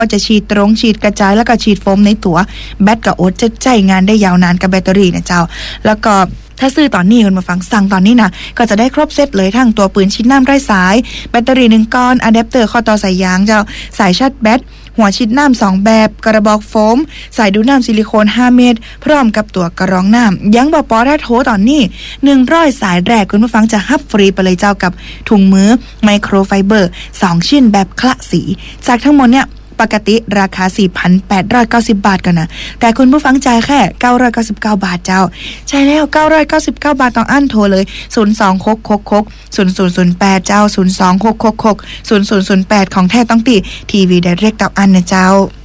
ก็จะฉีดตรงฉีดกระจายแล้วก็ฉีดโฟมในตัวแบตกับโอ๊ตจะใช้งานได้ยาวนานกับแบตเตอรี่นะเจ้าแล้วก็ถ้าซื้อตอนนี้คุณมาฟังสั่งตอนนี้นะก็จะได้ครบเซตเลยทั้งตัวปืนชิดน้ำไร้สายแบตเตอรี่1ก้อนอะแดปเตอร์ข้อต่อสายยางเจ้าสายชาร์จแบตหัวชิดน้ำ2แบบกระบอกโฟมสายดูดน้ำซิลิโคน5เม็ดพร้อมกับตัวกระรองน้ำยังบอกปอถ้าโทรตอนนี้100สายแรกคุณผู้ฟังจะฮับฟรีไปเลยเจ้ากับถุงมือไมโครไฟเบอร์2ชิ้นแบบคละสีจากทั้งหมดเนี่ยปกติราคา 4,890 บาทกันนะแต่คุณผู้ฟังจ่ายแค่999 บาทเจ้าใช่แล้ว999 บาทต้องอั้นโทรเลย026660008เจ้า026660008ของแท้ต้องตีทีวีไดเรกต์ต้องอั้นนะเจ้า